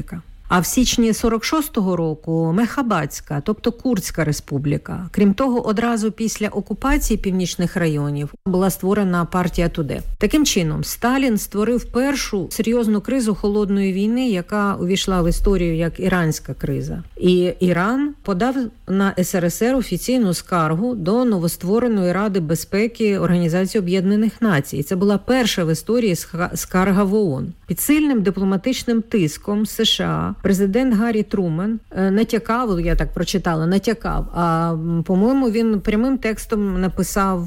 А в січні сорок шостого року Мехабадська, тобто Курдська республіка. Крім того, одразу після окупації північних районів була створена партія Туде. Таким чином, Сталін створив першу серйозну кризу холодної війни, яка увійшла в історію як іранська криза. І Іран подав на ес ер ес ер офіційну скаргу до новоствореної Ради безпеки Організації Об'єднаних Націй. Це була перша в історії скарга в ООН. Під сильним дипломатичним тиском США президент Гаррі Трумен натякав, я так прочитала, натякав, а, по-моєму, він прямим текстом написав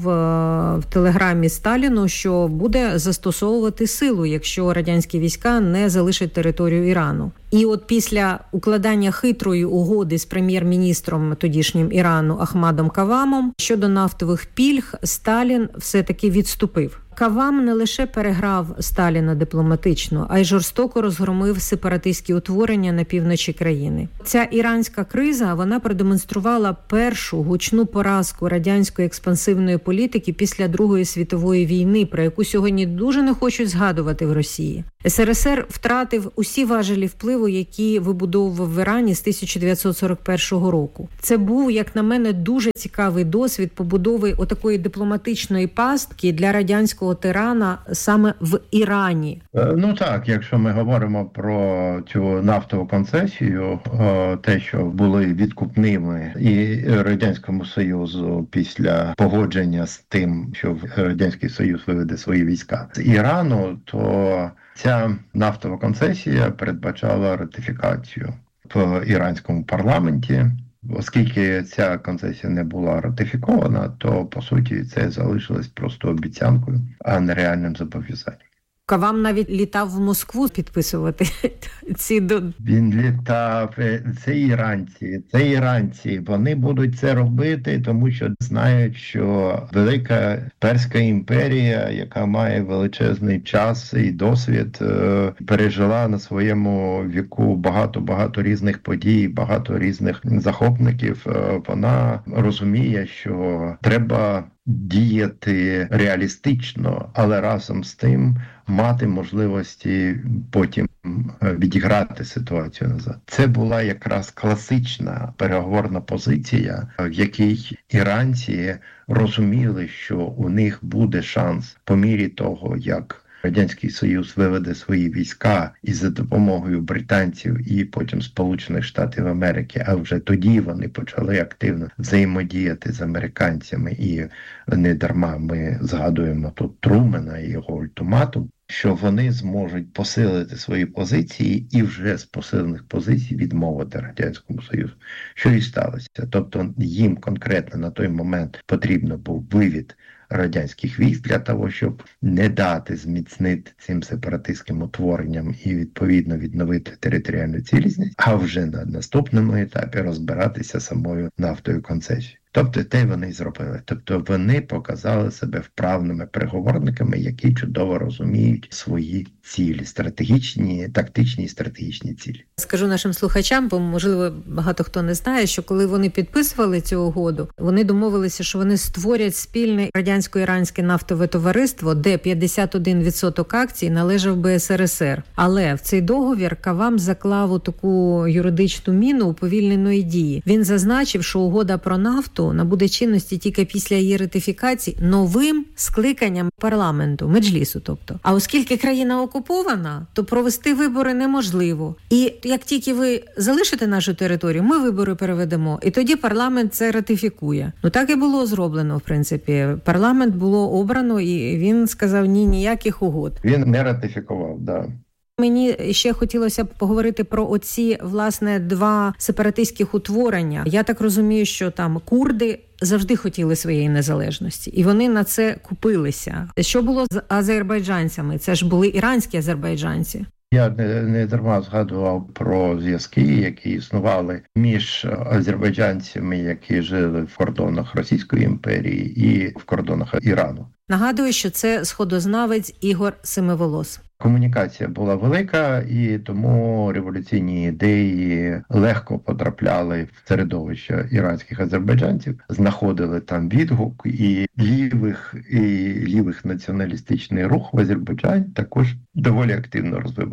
в телеграмі Сталіну, що буде застосовувати силу, якщо радянські війська не залишать територію Ірану. І от після укладання хитрої угоди з прем'єр-міністром тодішнім Ірану Ахмадом Кавамом щодо нафтових пільг, Сталін все-таки відступив. Кавам не лише переграв Сталіна дипломатично, а й жорстоко розгромив сепаратистські утворення на півночі країни. Ця іранська криза, вона продемонструвала першу гучну поразку радянської експансивної політики після Другої світової війни, про яку сьогодні дуже не хочуть згадувати в Росії. ес ер ес ер втратив усі важелі впливу, які вибудовував в Ірані з тисяча дев'ятсот сорок першого року. Це був, як на мене, дуже цікавий досвід побудови отакої дипломатичної пастки для радянського тирана саме в Ірані. Ну так, якщо ми говоримо про цю нафтову концесію, те, що були відкупними і Радянському Союзу після погодження з тим, що Радянський Союз виведе свої війська з Ірану, то ця нафтова концесія передбачала ратифікацію в іранському парламенті. Оскільки ця концесія не була ратифікована, то, по суті, це залишилось просто обіцянкою, а не реальним зобов'язанням. Кавам навіть літав в Москву підписувати ці... Він літав, це іранці, це іранці, вони будуть це робити, тому що знають, що Велика Перська імперія, яка має величезний час і досвід, пережила на своєму віку багато-багато різних подій, багато різних захопників, вона розуміє, що треба діяти реалістично, але разом з тим мати можливості потім відіграти ситуацію назад. Це була якраз класична переговорна позиція, в якій іранці розуміли, що у них буде шанс по мірі того, як Радянський Союз виведе свої війська і за допомогою британців і потім Сполучених Штатів Америки, а вже тоді вони почали активно взаємодіяти з американцями. І не дарма ми згадуємо тут Трумена і його ультиматум, що вони зможуть посилити свої позиції і вже з посилених позицій відмовити Радянському Союзу. Що і сталося. Тобто їм конкретно на той момент потрібно був вивід радянських військ для того, щоб не дати зміцнити цим сепаратистським утворенням і, відповідно, відновити територіальну цілісність, а вже на наступному етапі розбиратися самою нафтою концесією. Тобто те вони й зробили. Тобто вони показали себе вправними переговорниками, які чудово розуміють свої цілі, стратегічні, тактичні і стратегічні цілі. Скажу нашим слухачам, бо, можливо, багато хто не знає, що коли вони підписували цю угоду, вони домовилися, що вони створять спільне радянсько-іранське нафтове товариство, де п'ятдесят один відсоток акцій належав би ес ер ес ер. Але в цей договір Кавам заклав у таку юридичну міну уповільненої дії. Він зазначив, що угода про нафту набуде чинності тільки після її ратифікації новим скликанням парламенту, меджлісу тобто. А оскільки країна окупована, то провести вибори неможливо. І як тільки ви залишите нашу територію, ми вибори переведемо. І тоді парламент це ратифікує. Ну так і було зроблено, в принципі. Парламент було обрано, і він сказав, ні, ніяких угод. Він не ратифікував, да. Мені ще хотілося б поговорити про оці, власне, два сепаратистських утворення. Я так розумію, що там курди завжди хотіли своєї незалежності, і вони на це купилися. Що було з азербайджанцями? Це ж були іранські азербайджанці. Я не, не дарма згадував про зв'язки, які існували між азербайджанцями, які жили в кордонах Російської імперії і в кордонах Ірану. Нагадую, що це сходознавець Ігор Семиволос. Комунікація була велика, і тому революційні ідеї легко потрапляли в середовище іранських азербайджанців, знаходили там відгук, і лівих, і лівих націоналістичний рух в Азербайджані також доволі активно розвивався.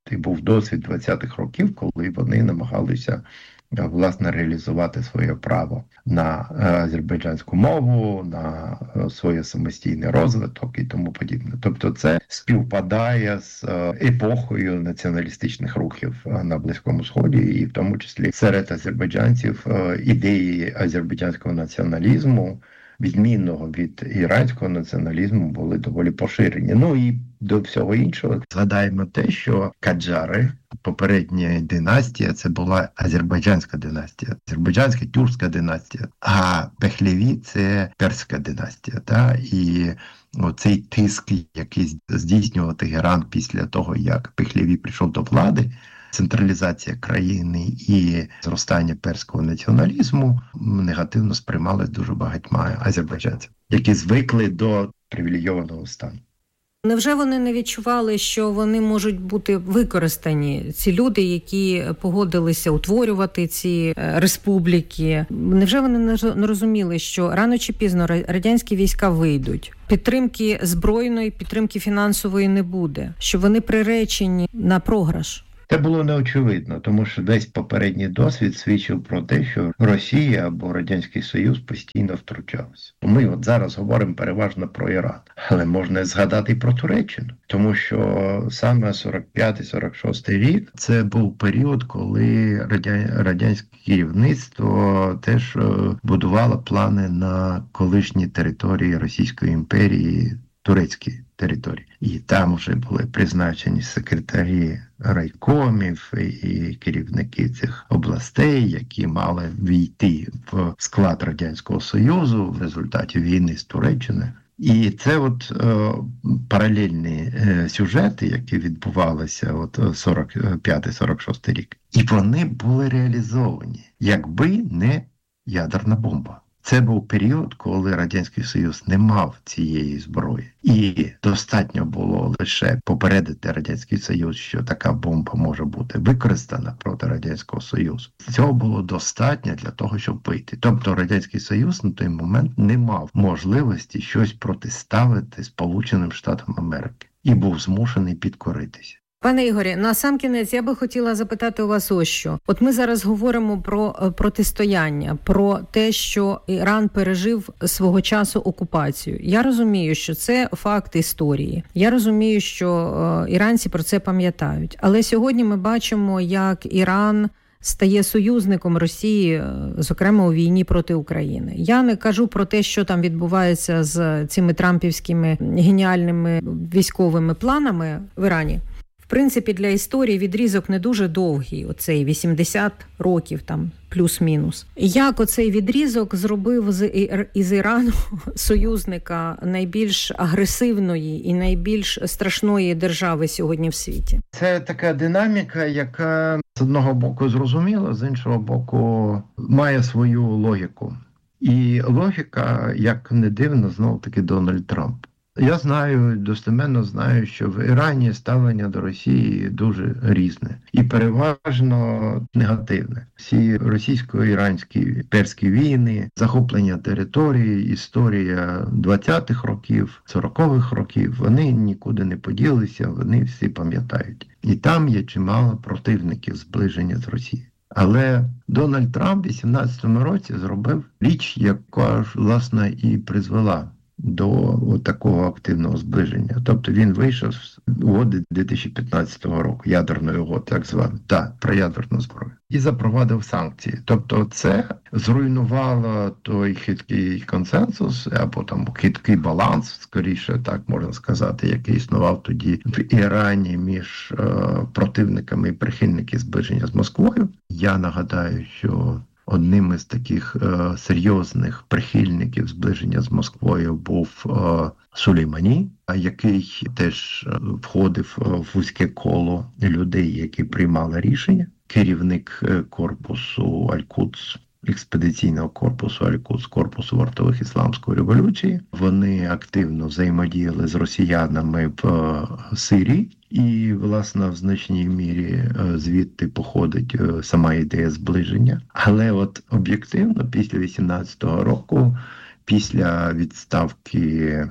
І був досвід двадцятих років, коли вони намагалися власне реалізувати своє право на азербайджанську мову, на своє самостійний розвиток і тому подібне. Тобто це співпадає з епохою націоналістичних рухів на Близькому Сході, і в тому числі серед азербайджанців ідеї азербайджанського націоналізму, відмінного від іранського націоналізму, були доволі поширені. Ну і до всього іншого згадаємо те, що каджари, попередня династія, це була азербайджанська династія, азербайджанська тюркська династія, а Пехлеві – це перська династія. Та? І оцей тиск, який здійснював Тегеран після того, як Пехлеві прийшов до влади, централізація країни і зростання перського націоналізму негативно сприймалось дуже багатьма азербайджанцями, які звикли до привілейованого стану. Невже вони не відчували, що вони можуть бути використані, ці люди, які погодилися утворювати ці республіки? Невже вони не розуміли, що рано чи пізно радянські війська вийдуть? Підтримки збройної, підтримки фінансової не буде, що вони приречені на програш? Це було неочевидно, тому що весь попередній досвід свідчив про те, що Росія або Радянський Союз постійно втручався. Ми от зараз говоримо переважно про Іран, але можна згадати і про Туреччину, тому що саме сорок п'ятий - сорок шостий рік – це був період, коли радянське керівництво теж будувало плани на колишній території Російської імперії, турецькі території. І там вже були призначені секретарі райкомів і керівники цих областей, які мали війти в склад Радянського Союзу в результаті війни з Туреччиною. І це от е, паралельні е, сюжети, які відбувалися от сорок п'ятий - сорок шостий рік. І вони були реалізовані, якби не ядерна бомба. Це був період, коли Радянський Союз не мав цієї зброї. І достатньо було лише попередити Радянський Союз, що така бомба може бути використана проти Радянського Союзу. Цього було достатньо для того, щоб вийти. Тобто Радянський Союз на той момент не мав можливості щось протиставити Сполученим Штатам Америки. І був змушений підкоритися. Пане Ігорі, на сам кінець я би хотіла запитати у вас ось що. От ми зараз говоримо про протистояння, про те, що Іран пережив свого часу окупацію. Я розумію, що це факт історії. Я розумію, що іранці про це пам'ятають. Але сьогодні ми бачимо, як Іран стає союзником Росії, зокрема у війні проти України. Я не кажу про те, що там відбувається з цими трампівськими геніальними військовими планами в Ірані. В принципі, для історії відрізок не дуже довгий, оцей вісімдесят років там плюс-мінус. Як оцей відрізок зробив з із Ірану союзника найбільш агресивної і найбільш страшної держави сьогодні в світі? Це така динаміка, яка з одного боку зрозуміла, з іншого боку має свою логіку. І логіка, як не дивно, знову-таки Дональд Трамп. Я знаю, достеменно знаю, що в Ірані ставлення до Росії дуже різне і переважно негативне. Всі російсько-іранські перські війни, захоплення території, історія двадцятих років, сорокових років, вони нікуди не поділися, вони всі пам'ятають. І там є чимало противників зближення з Росією. Але Дональд Трамп у вісімнадцятому році зробив річ, яка, власне, і призвела до такого активного зближення. Тобто він вийшов з угоди дві тисячі п'ятнадцятого року, ядерної угоди, так званої, так, про ядерну зброю, і запровадив санкції. Тобто це зруйнувало той хиткий консенсус, або там хиткий баланс, скоріше так можна сказати, який існував тоді в Ірані між е, противниками і прихильниками зближення з Москвою. Я нагадаю, що одним із таких е, серйозних прихильників зближення з Москвою був е, Сулеймані, який теж входив в вузьке коло людей, які приймали рішення. Керівник корпусу Аль-Кудс, експедиційного корпусу Аль-Кудс, корпусу вартових Ісламської революції. Вони активно взаємодіяли з росіянами в Сирії. І, власне, в значній мірі звідти походить сама ідея зближення. Але от об'єктивно, після вісімнадцятого року Після відставки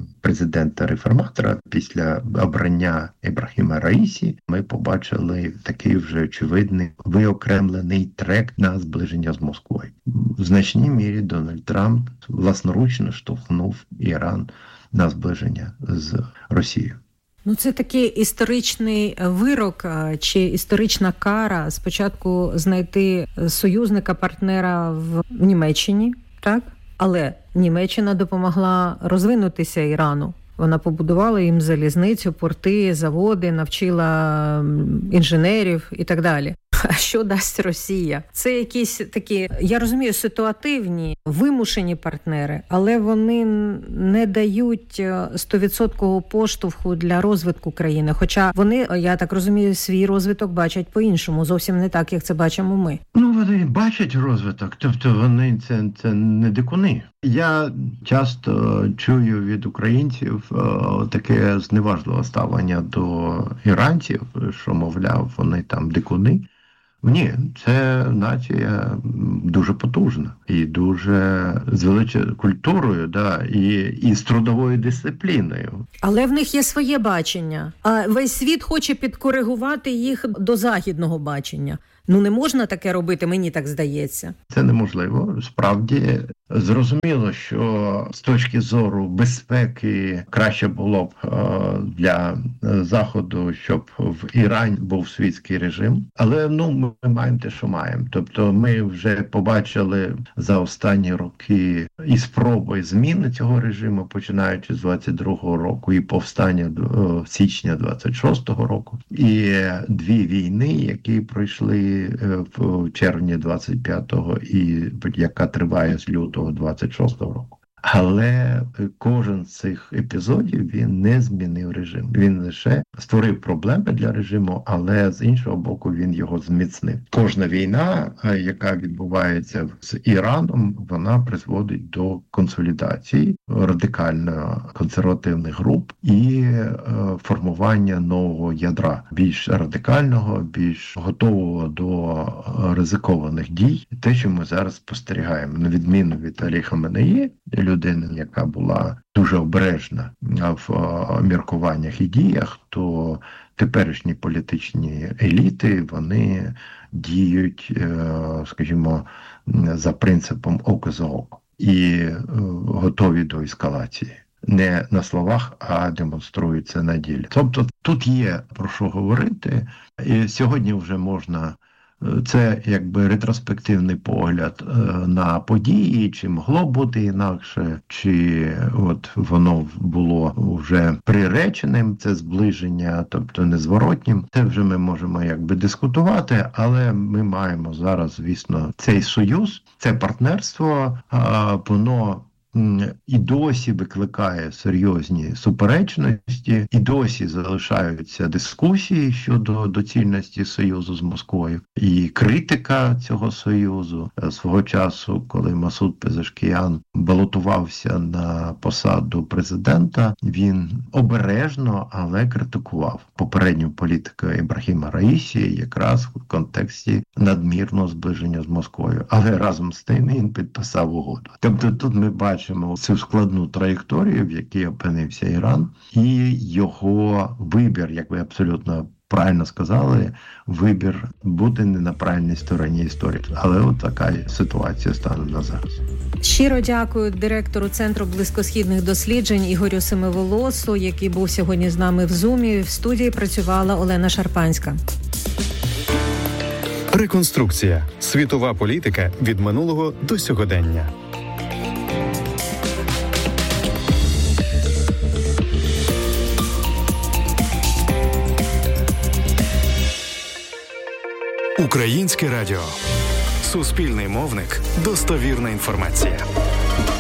президента-реформатора, після обрання Ібрахіма Раїсі, ми побачили такий вже очевидний виокремлений трек на зближення з Москвою. В значній мірі Дональд Трамп власноручно штовхнув Іран на зближення з Росією. Ну, це такий історичний вирок чи історична кара спочатку знайти союзника, партнера в Німеччині, так? Але Німеччина допомогла розвинутися Ірану. Вона побудувала їм залізницю, порти, заводи, навчила інженерів і так далі. А що дасть Росія? Це якісь такі, я розумію, ситуативні, вимушені партнери, але вони не дають сто відсотків поштовху для розвитку країни. Хоча вони, я так розумію, свій розвиток бачать по-іншому, зовсім не так, як це бачимо ми. Ну, вони бачать розвиток, тобто вони це, це не дикуни. Я часто чую від українців о, таке зневажливе ставлення до іранців, що, мовляв, вони там дикуни. Ні, це нація дуже потужна і дуже з величезною культурою, да, і, і з трудовою дисципліною. Але в них є своє бачення, а весь світ хоче підкоригувати їх до західного бачення. Ну, не можна таке робити, мені так здається. Це неможливо. Справді, зрозуміло, що з точки зору безпеки краще було б для Заходу, щоб в Ірані був світський режим. Але, ну, ми маємо те, що маємо. Тобто ми вже побачили за останні роки і спроби зміни цього режиму, починаючи з двадцять другого року, і повстання січня двадцять шостого року, і дві війни, які пройшли в червні двадцять п'ятого і яка триває з лютого двадцять шостого року. Але кожен з цих епізодів він не змінив режим. Він лише створив проблеми для режиму, але з іншого боку він його зміцнив. Кожна війна, яка відбувається з Іраном, вона призводить до консолідації радикально консервативних груп і е, формування нового ядра, більш радикального, більш готового до ризикованих дій. Те, що ми зараз спостерігаємо, на відміну від Алі Хаменеї, людини, яка була дуже обережна в міркуваннях і діях, то теперішні політичні еліти, вони діють, скажімо, за принципом око за око і готові до ескалації. Не на словах, а демонструються на ділі. Тобто тут є про що говорити, і сьогодні вже можна. Це якби ретроспективний погляд на події, чи могло бути інакше, чи от воно було вже приреченим, це зближення, тобто незворотнім. Це вже ми можемо якби дискутувати, але ми маємо зараз, звісно, цей союз, це партнерство, воно і досі викликає серйозні суперечності, і досі залишаються дискусії щодо доцільності союзу з Москвою. І критика цього союзу. Свого часу, коли Масуд Пезешкіян балотувався на посаду президента, він обережно, але критикував попередню політику Ібрахіма Раїсі якраз в контексті надмірного зближення з Москвою. Але разом з тим він підписав угоду. Тобто тут ми бачимо цю складну траєкторію, в якій опинився Іран, і його вибір, як ви абсолютно правильно сказали, вибір бути не на правильній стороні історії. Але от така ситуація стане на зараз. Щиро дякую директору Центру близькосхідних досліджень Ігорю Семиволосу, який був сьогодні з нами в Зумі. В студії працювала Олена Шарпанська. Реконструкція. Світова політика від минулого до сьогодення. Українське радіо. Суспільний мовник. Достовірна інформація.